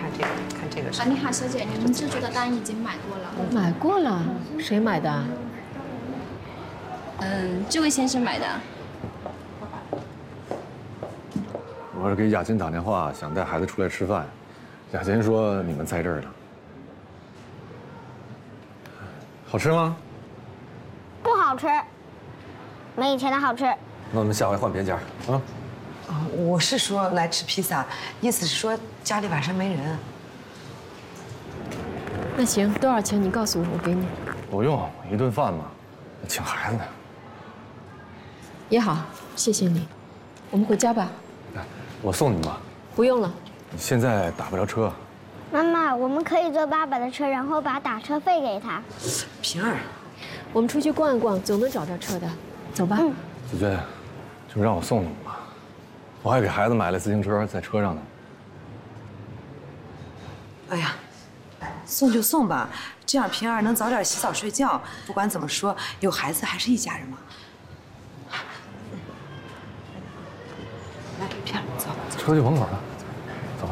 看这个，看这个是。 啊，你好，小姐，你们自助的单已经买过了。 买过了？谁买的？ 这位先生买的。 我是给雅琴打电话，想带孩子出来吃饭。雅琴说你们在这儿呢。好吃吗？ 不好吃，没以前的好吃。 那我们下回换别家啊。 哦，我是说来吃披萨，意思是说家里晚上没人。 那行，多少钱？你告诉我，我给你。 不用，一顿饭嘛，请孩子呢。 也好，谢谢你。我们回家吧。 我送你们吧。 不用了。 你现在打不着车。 妈妈，我们可以坐爸爸的车，然后把打车费给他。 平儿， 我们出去逛一逛，总能找着车的。走吧。 子娟，就让我送你们吧。我还给孩子买了自行车，在车上呢。 哎呀，送就送吧，这样平儿能早点洗澡睡觉。不管怎么说，有孩子还是一家人嘛。来，平儿，走。 车就门口了，走吧。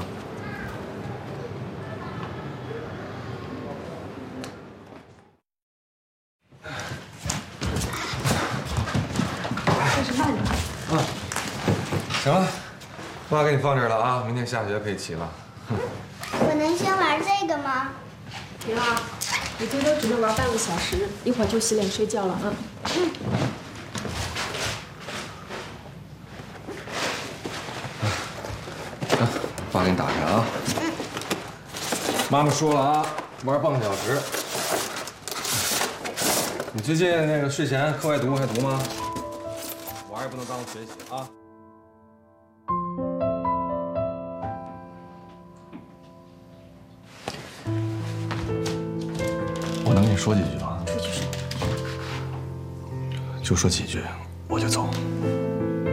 这是慢点。 啊，行了，妈给你放这儿了啊，明天下学可以骑了。 我能先玩这个吗？ 平儿，你最多只能玩半个小时，一会儿就洗脸睡觉了啊。 爸给你打开啊。妈妈说了啊，玩半个小时。你最近那个睡前课外读还读吗？玩也不能耽误学习啊。我能跟你说几句吗？ 出去睡。 就说几句，我就走。